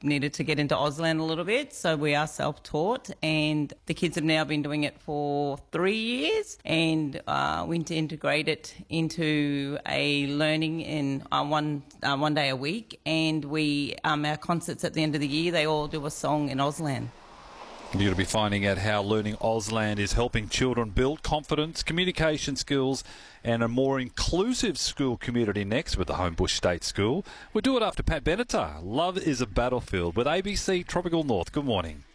needed to get into Auslan a little bit, so we are self-taught, and the kids have now been doing it for 3 years, and we need to integrate it into a learning in one day a week, and we our concerts at the end of the year, they all do a song in Auslan. You're going to be finding out how learning Auslan is helping children build confidence, communication skills and a more inclusive school community next with the Homebush State School. We'll do it after Pat Benatar. Love is a Battlefield with ABC Tropical North. Good morning.